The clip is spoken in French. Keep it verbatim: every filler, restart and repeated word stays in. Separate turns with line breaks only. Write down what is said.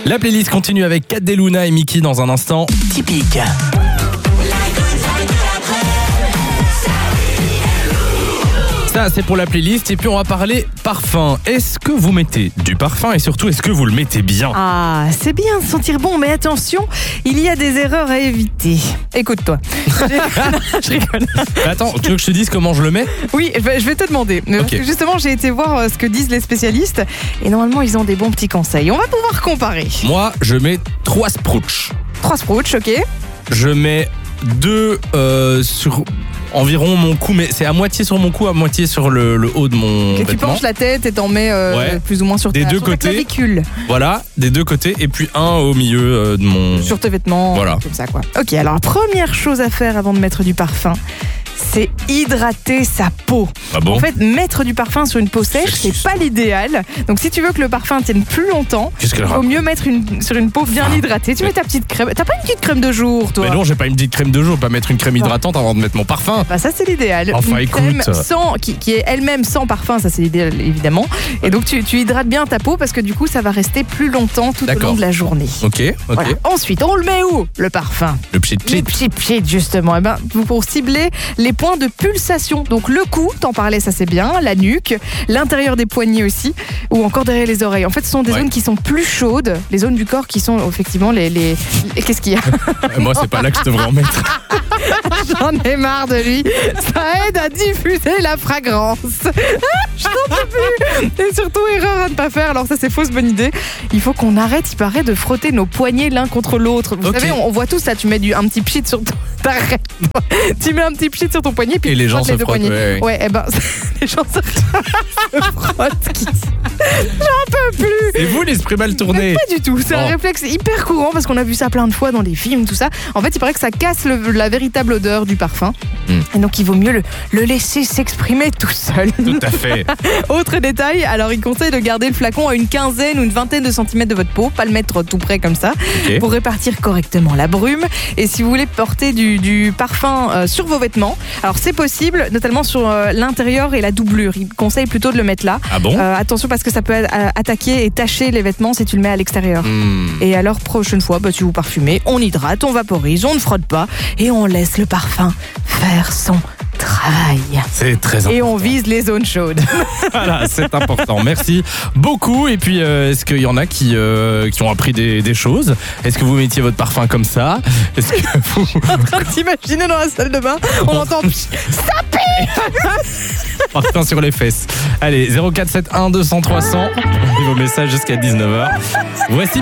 La playlist continue avec Kat Deluna et Mickey dans un instant. Typique. Ça, c'est pour la playlist. Et puis, on va parler parfum. Est-ce que vous mettez du parfum et surtout, est-ce que vous le mettez bien ?
Ah, c'est bien de sentir bon, mais attention, il y a des erreurs à éviter. Écoute-toi. Je rigole.
Attends, tu veux que je te dise comment je le mets ?
Oui, je vais, je vais te demander. Parce
Ok.
que justement, j'ai été voir euh, ce que disent les spécialistes. Et normalement, ils ont des bons petits conseils. On va pouvoir comparer.
Moi, je mets trois sprouts.
Trois sprouts, ok.
Je mets deux euh, sur environ mon cou, mais c'est à moitié sur mon cou, à moitié sur le, le haut de mon
Et tu
vêtement.
penches la tête et t'en mets euh,
Ouais.
plus ou moins sur,
Des
ta,
deux
sur ta
côtés.
clavicule.
Voilà, des deux côtés, et puis un au milieu euh, de mon...
Sur tes vêtements,
Voilà.
comme ça quoi. Ok, alors première chose à faire avant de mettre du parfum, c'est hydrater sa peau.
Ah bon ?
En fait, mettre du parfum sur une peau sèche, c'est
Sexiste.
pas l'idéal. Donc si tu veux que le parfum tienne plus longtemps,
Qu'est-ce qu'elle
il vaut
raconte ?
mieux mettre une, sur une peau bien hydratée. Tu mets ta petite crème. T'as pas une petite crème de jour, toi?
Mais non, j'ai pas une petite crème de jour, pas mettre une crème hydratante avant de mettre mon parfum.
Bah ça c'est l'idéal.
Enfin,
une crème
écoute.
sans, qui, qui est elle-même sans parfum, ça c'est l'idéal évidemment. Et donc tu, tu hydrates bien ta peau parce que du coup ça va rester plus longtemps tout au
D'accord.
long de la journée.
Ok, ok.
Voilà. Ensuite, on le met où, le parfum?
Le pchit
Les
pchit.
petits pchits, justement. Eh ben, pour cibler les points de pulsation. Donc le cou, t'en parlais, ça c'est bien. La nuque, l'intérieur des poignets aussi, ou encore derrière les oreilles. En fait, ce sont des
Ouais.
zones qui sont plus chaudes, les zones du corps qui sont effectivement les. les... les- Qu'est-ce qu'il y a?
Euh, Moi, c'est pas là que je devrais en mettre.
J'en ai marre de lui. Ça aide à diffuser la fragrance. Je n'en peux plus. Et surtout, erreur à ne pas faire. Alors ça, c'est fausse bonne idée. Il faut qu'on arrête, il paraît, de frotter nos poignets l'un contre l'autre. Vous
Ok.
savez, on, on voit tout ça. Tu mets du, un petit pchit sur ton... T'arrêtes. Tu mets un petit pchit sur ton poignet, puis
Et
tu
les gens
frottes
se
les deux
frottent,
poignets.
ouais, ouais.
Ouais, eh ben, les gens se, se frottent. qui- J'en peux plus.
C'est vous l'esprit mal tourné.
Pas du tout, c'est un
Bon.
réflexe hyper courant parce qu'on a vu ça plein de fois dans les films, tout ça. En fait, il paraît que ça casse le- la véritable odeur du parfum.
Hmm.
Et donc, il vaut mieux le, le laisser s'exprimer tout seul.
Tout à fait.
Autre détail, alors il conseille de garder le flacon à une quinzaine ou une vingtaine de centimètres de votre peau, pas le mettre tout près comme ça,
Ok.
pour répartir correctement la brume. Et si vous voulez porter du, du parfum euh, sur vos vêtements, alors c'est possible, notamment sur euh, l'intérieur et la doublure. Il conseille plutôt de le mettre là.
Ah bon ?
Euh, attention parce que ça peut euh, attaquer et tacher les vêtements si tu le mets à l'extérieur.
Hmm.
Et alors, prochaine fois, bah, si vous parfumez, on hydrate, on vaporise, on ne frotte pas et on laisse le parfum faire son travail.
C'est très important.
Et on vise les zones chaudes.
Voilà, c'est important. Merci beaucoup. Et puis, euh, est-ce qu'il y en a qui, euh, qui ont appris des, des choses ? Est-ce que vous mettiez votre parfum comme ça ? Est-ce que vous...
En train de t'imaginer dans la salle de bain, on entend
parfum sur les fesses. Allez, zéro quatre sept un deux cents trois cents. Et vos messages jusqu'à dix-neuf heures. Voici